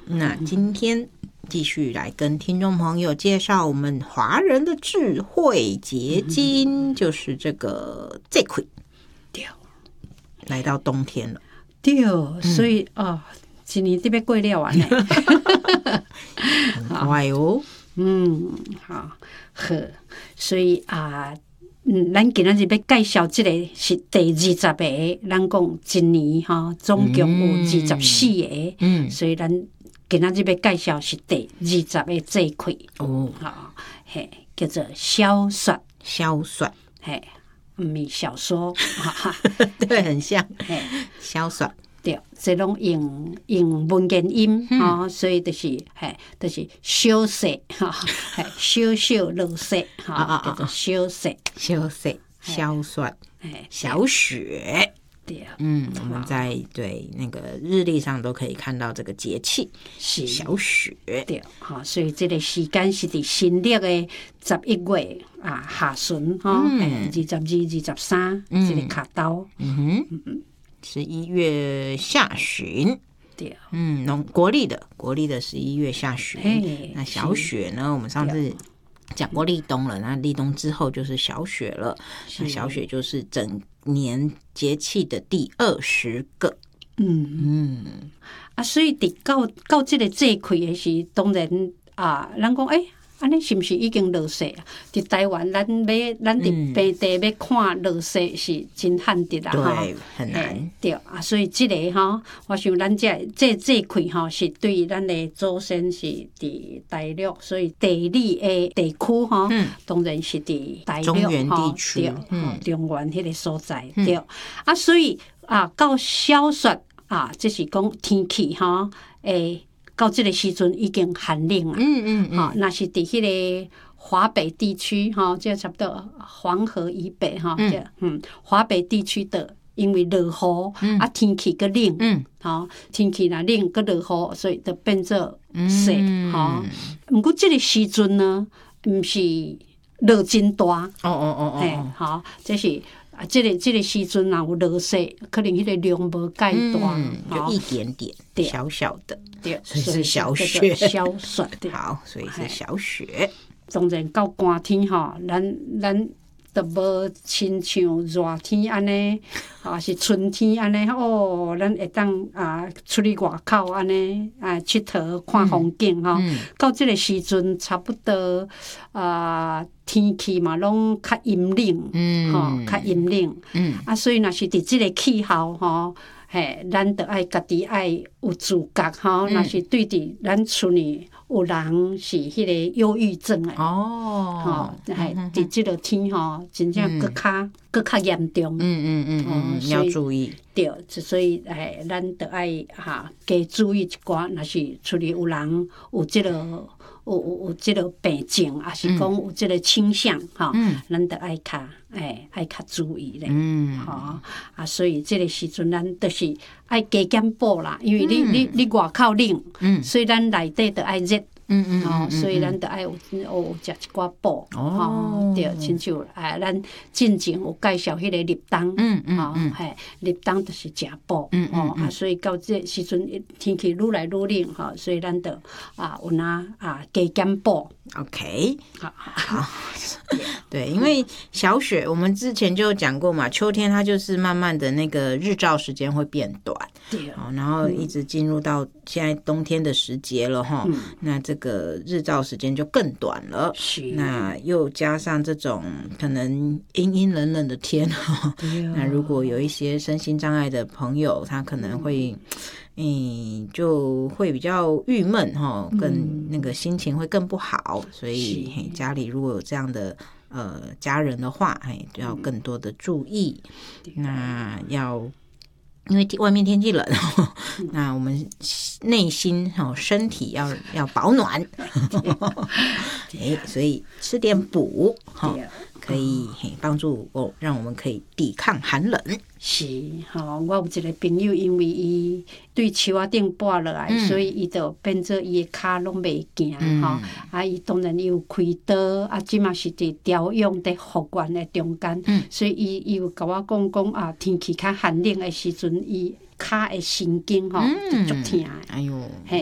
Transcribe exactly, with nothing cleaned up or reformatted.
那今天继续来跟听众朋友介绍我们华人的智慧结晶，就是这个这块。对，来到冬天了。 对，所以啊，一年都要过了完呢， 很快哦。 嗯，好，好，所以啊。嗯，咱今仔日要介绍这个是第二十个，咱讲一年哈，总共有二十四个，嗯，所以咱今仔日要介绍是第二十个这一块哦，好，嘿，叫做小说， 小说， 嘿，唔是小说， 对，很像，嘿，小说。 对，这拢用用文言音哈、嗯，所以就是嘿，就是小说哈，嘿，小小落雪哈，叫做小说， 小说，小说，哎，小雪。对，嗯，我们在对那个日历上都可以看到这个节气是小雪。 对，哈，所以这个时间是伫新历的十一月啊下旬哈，二十二、二十三，这个卡刀，嗯哼，嗯嗯。 十一月下旬，对，嗯，农国历的国历的十一月下旬。那小雪呢？我们上次讲过立冬了，那立冬之后就是小雪了。那小雪就是整年节气的第二十个。 嗯嗯啊，所以伫到到这个这块的是当然啊，人讲哎。欸安尼是毋是已经落雪啊？伫台湾，咱要咱伫平地要看落雪是真罕得啦， 对，很难。 对啊，所以即个吼，我想咱这这这块吼，是对咱的祖先是伫大陆，所以地理的地区吼，当然是伫大陆中原地区， 嗯，中原迄个所在对。啊，所以啊，到小雪啊，即是讲天气吼，诶。到这个时阵已经寒冷了，嗯嗯嗯，好，那是伫迄个华北地区哈，这差不多黄河以北哈，这嗯华北地区的，因为落雨啊，天气个冷，嗯，好，天气若冷个落雨，所以就变做雪，哈。不过这个时阵呢，唔是落真大，哦哦哦哦， 好，这是。啊，这个这个时阵若有落雪，可能迄个量无介大， 嗯，就一点点，小小的， 对， 所以是小雪， 小雪， 好，所以是小雪。 当然到寒天吼，咱咱都无亲像热天安尼，啊是春天安尼哦，咱会当啊出去外口安尼啊佚佗看风景吼。嗯、到这个时阵，差不多啊天气嘛拢较阴冷，嗯，吼较阴冷，嗯，啊所以若是伫即个气候吼。嘿，咱着爱家己爱有自觉吼，若、嗯、是对伫咱厝里有人是迄个忧郁症诶，哦，吼，嘿，伫即个天吼，真正搁较搁较严重， 嗯嗯嗯嗯，要注意。 对，所以诶，咱着爱哈加注意一寡，若是厝里有人有即、这个有有有即个病症，还是讲有即个倾向吼，嗯、咱着爱较诶爱较注意咧，嗯，吼啊，所以即个时阵咱着是爱加减补啦，因为你、嗯、你你外口冷，嗯，所以咱内底着爱热。嗯嗯，哦，所以咱得爱有有食一寡补，哦，对，亲像哎，咱进前有介绍迄个立冬，嗯嗯，哦，嘿，立冬就是食补，嗯哦，啊，所以到这时阵天气愈来愈冷，哈，所以咱得啊有哪啊加减补 ，OK， 好，好，对，因为小雪我们之前就有讲过嘛，秋天它就是慢慢的那个日照时间会变短，对，哦，然后一直进入到现在冬天的时节了哈，那这个日照时间就更短了，那又加上这种可能阴阴冷冷的天，那如果有一些身心障碍的朋友，他可能会嗯就会比较郁闷哈，更那个心情会更不好，所以家里如果有这样的呃家人的话，哎，就要更多的注意，那要。因为外面天气冷，那我们内心身体要要保暖，哎，所以吃点补可以帮助哦，让我们可以抵抗寒冷。 是，吼，我有一个朋友，因为伊对树仔顶跋落来，嗯、所以伊就变做伊的骹拢袂行，吼、嗯。啊，伊当然伊有开刀，啊，即嘛是伫调养伫复原的中间，嗯、所以伊伊有甲我讲讲啊，天气较寒冷的时阵，伊骹的神经吼就足疼。 哎呦， 嘿。